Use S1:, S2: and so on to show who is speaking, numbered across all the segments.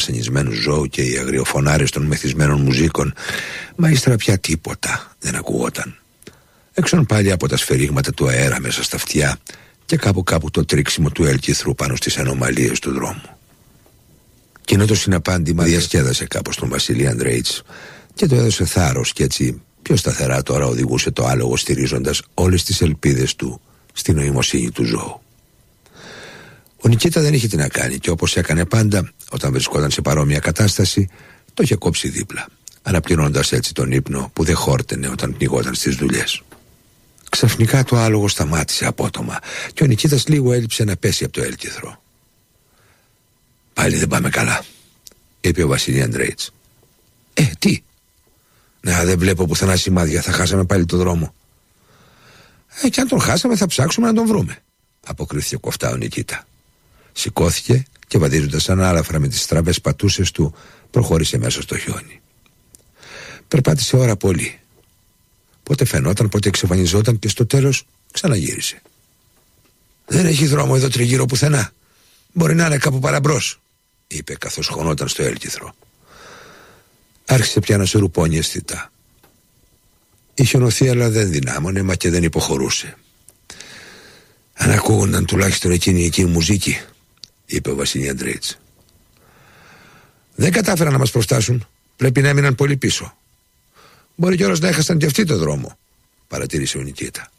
S1: ασθενισμένου ζώου και οι αγριοφωνάρες των μεθυσμένων μουζίκων, μα ύστερα πια τίποτα δεν ακουγόταν. Έξω πάλι από τα σφαιρίγματα του αέρα μέσα στα αυτιά και κάπου το τρίξιμο του έλκυθρου πάνω στις ανομαλίες του δρόμου. Κοινό το συναπάντημα διασκέδασε κάπως τον Βασίλη Αντρέιτς και το έδωσε θάρρος, και έτσι πιο σταθερά τώρα οδηγούσε το άλογο, στηρίζοντας όλες τις ελπίδες του στην νοημοσύνη του ζώου. Ο Νικίτα δεν είχε τι να κάνει και όπως έκανε πάντα όταν βρισκόταν σε παρόμοια κατάσταση, το είχε κόψει δίπλα, αναπληρώνοντας έτσι τον ύπνο που δεν χόρτενε όταν πνιγόταν στις δουλειές. Ξαφνικά το άλογο σταμάτησε απότομα και ο Νικίτας λίγο έλειψε να πέσει από το έλκυθρο. «Πάλι δεν πάμε καλά», είπε ο Βασίλη Αντρέιτς. Τι? Να, δεν βλέπω πουθενά σημάδια, θα χάσαμε πάλι το δρόμο. Και αν τον χάσαμε θα ψάξουμε να τον βρούμε», αποκρίθηκε κοφτά ο Νικίτα. Σηκώθηκε και βαδίζοντας ανάλαφρα με τις στραβές πατούσες του, προχώρησε μέσα στο χιόνι. Περπάτησε ώρα πολύ. Πότε φαινόταν, πότε εξαφανιζόταν και στο τέλος ξαναγύρισε. «Δεν έχει δρόμο εδώ τριγύρω πουθενά. Μπορεί να είναι κάπου παραμπρός», είπε καθώς χωνόταν στο έλκυθρο. Άρχισε πια να σουρουπώνει αισθητά. Είχε χιονοθεί, αλλά δεν δυνάμωνε, μα και δεν υποχωρούσε. «Αν ακούγονταν τουλάχιστον εκείνη η μουζίκη», είπε ο Βασίλη Αντρέιτς. «Δεν κατάφεραν να μας προφτάσουν. Πρέπει να έμειναν πολύ πίσω. Μπορεί κιόλας να έχασαν και αυτοί το δρόμο», παρατήρησε ο Νικίτα.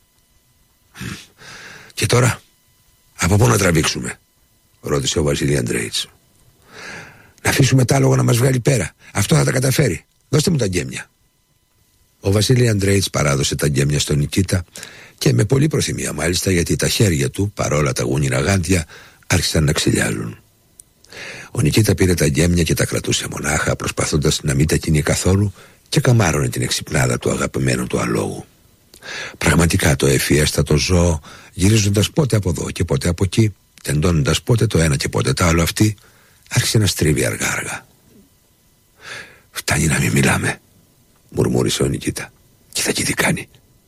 S1: «Και τώρα, από πού να τραβήξουμε?» ρώτησε ο Βασίλη Αντρέιτς. «Να αφήσουμε τ' άλογο να μας βγάλει πέρα. Αυτό θα τα καταφέρει. Δώστε μου τα γκέμια». Ο Βασίλη Αντρέιτς παράδωσε τα γκέμια στον Νικίτα και με πολύ προθυμία μάλιστα, γιατί τα χέρια του, παρόλα τα γούνινα γάντια, άρχισαν να ξυλιάζουν. Ο Νικίτα πήρε τα γκέμια και τα κρατούσε μονάχα, προσπαθώντας να μην τα κινεί καθόλου, και καμάρωνε την εξυπνάδα του αγαπημένου του αλόγου. Πραγματικά το ευφιέστατο ζώο, γυρίζοντας πότε από εδώ και πότε από εκεί, τεντώνοντας πότε το ένα και πότε το άλλο αυτή, άρχισε να στρίβει αργά. «Φτάνει να μην μιλάμε», μουρμούρισε ο Νικίτα. «Κοίτα και τι κάνει.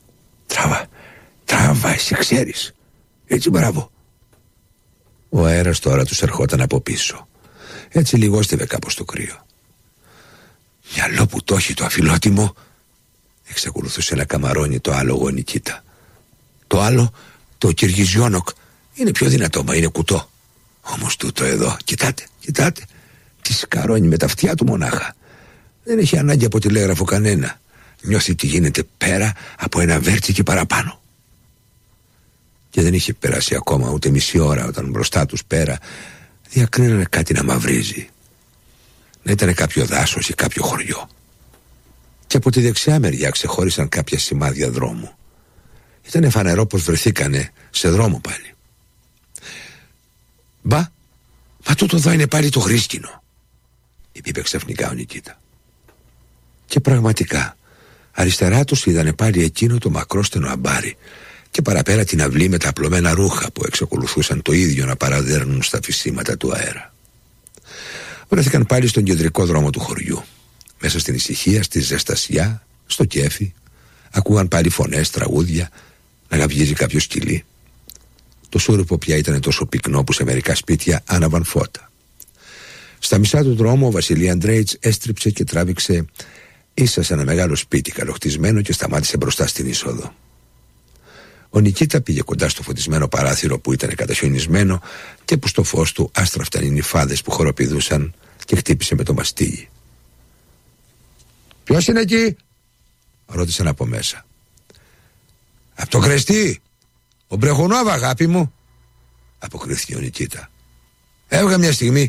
S1: Τράβα, εσύ ξέρεις. Έτσι, μπράβο». Ο αέρας τώρα τους ερχόταν από πίσω. Έτσι λιγόστευε κάπως το κρύο. «Μυαλό που το έχει το αφιλότιμο», εξακολουθούσε να καμαρώνει το άλογο ο Νικίτα. «Το άλλο, το Κυργιζιόνοκ, είναι πιο δυνατό, μα είναι κουτό. Όμως τούτο εδώ, κοιτάτε, τι σκαρώνει με τα αυτιά του μονάχα. Δεν έχει ανάγκη από τηλέγραφο κανένα. Νιώθει τι γίνεται πέρα από ένα βέρτσι παραπάνω». Και δεν είχε περάσει ακόμα ούτε μισή ώρα όταν μπροστά τους πέρα διακρίνανε κάτι να μαυρίζει. Να ήταν κάποιο δάσος ή κάποιο χωριό. Και από τη δεξιά μεριά ξεχώρισαν κάποια σημάδια δρόμου. Ήτανε φανερό πως βρεθήκανε σε δρόμο πάλι. Μα τούτο εδώ είναι πάλι το γρίσκινο», είπε ξαφνικά ο Νικίτα. Και πραγματικά αριστερά τους είδανε πάλι εκείνο το μακρόστενο αμπάρι και παραπέρα την αυλή με τα απλωμένα ρούχα που εξακολουθούσαν το ίδιο να παραδέρνουν στα φυσίματα του αέρα. Βρέθηκαν πάλι στον κεντρικό δρόμο του χωριού. Μέσα στην ησυχία, στη ζεστασιά, στο κέφι, ακούγαν πάλι φωνές, τραγούδια, να γαβγίζει κάποιο σκυλί. Το σούρουπο πια ήταν τόσο πυκνό που σε μερικά σπίτια άναβαν φώτα. Στα μισά του δρόμου ο Βασίλη Αντρέιτς έστριψε και τράβηξε ίσα σε ένα μεγάλο σπίτι καλοχτισμένο και σταμάτησε μπροστά στην είσοδο. Ο Νικίτα πήγε κοντά στο φωτισμένο παράθυρο που ήταν καταχιονισμένο και που στο φως του άστραφταν οι νυφάδες που χοροπηδούσαν, και χτύπησε με το μαστίγι. «Ποιος είναι εκεί?» ρώτησαν από μέσα. «Απ' το Κρεστή, ο Μπρεχουνόβα, αγάπη μου», αποκρίθηκε ο Νικίτα. «Έβγα μια στιγμή».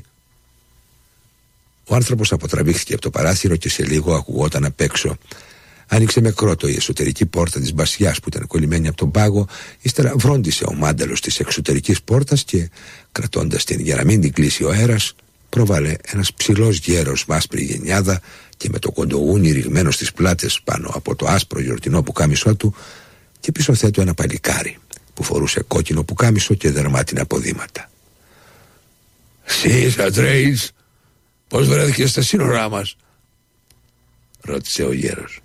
S1: Ο άνθρωπος αποτραβήχθηκε από το παράθυρο και σε λίγο ακουγόταν απ' έξω. Άνοιξε με κρότο η εσωτερική πόρτα της μπασιάς που ήταν κολλημένη από τον πάγο, ύστερα βρόντισε ο μάνταλος της εξωτερικής πόρτας και, κρατώντας την για να μην την κλείσει ο αέρας, πρόβαλε ένας ψηλός γέρος με άσπρη γενιάδα και με το κοντογούνι ρηγμένο στις πλάτες πάνω από το άσπρο γιορτινό πουκάμισό του, και πίσω θέτου ένα παλικάρι που φορούσε κόκκινο πουκάμισο και δερμάτινα ποδήματα. «Σεις, Αντρέιτς, πώς βρέθηκες στα σύνορά μας?» ρώτησε ο γέρος.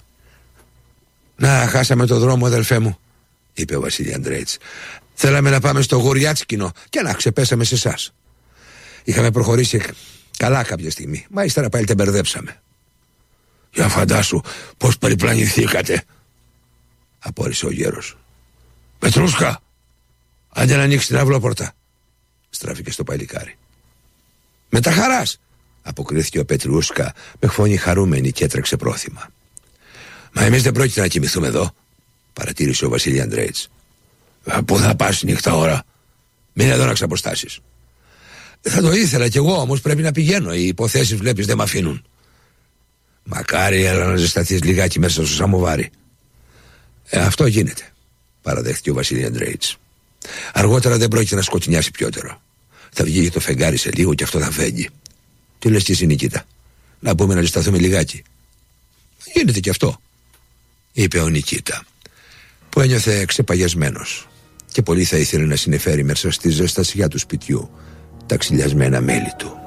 S1: «Να, χάσαμε το δρόμο, αδελφέ μου», είπε ο Βασίλη Αντρέιτς. «Θέλαμε να πάμε στο Γουριάτσκινο και να ξεπέσαμε σε εσάς. Είχαμε προχωρήσει Καλά κάποια στιγμή, μα ύστερα πάλι τα μπερδέψαμε. Για φαντάσου πως περιπλανηθήκατε, απόρρισε ο γέρος. Πετρούσκα, άντε να ανοίξει την αυλόπορτα, στράφηκε στο παλικάρι. Με τα χαράς, αποκρίθηκε ο Πετρούσκα με φωνή χαρούμενη και έτρεξε πρόθυμα. Μα εμείς δεν πρόκειται να κοιμηθούμε εδώ, παρατήρησε ο Βασίλη Αντρέιτς. Πού θα πας νύχτα ώρα, μην εδώ να ξαποστάσεις. Θα το ήθελα κι εγώ, όμως πρέπει να πηγαίνω, οι υποθέσεις βλέπεις δεν μ' αφήνουν. Μακάρι έλα να ζεσταθείς λιγάκι μέσα στο σαμοβάρι. Αυτό γίνεται, παραδέχτηκε ο Βασίλη Αντρέιτς. Αργότερα δεν πρόκειται να σκοτεινιάσει πιότερο. Θα βγει το φεγγάρι σε λίγο και αυτό θα φέγγει. Τι λες κι εσύ, Νικήτα, να πούμε να ζεσταθούμε λιγάκι? Γίνεται κι αυτό, είπε ο Νικήτα, που ένιωθε ξεπαγιασμένος και πολύ θα ήθελε να συνεφέρει μέσα στη ζεστασιά του σπιτιού τα ξυλιασμένα μέλη του.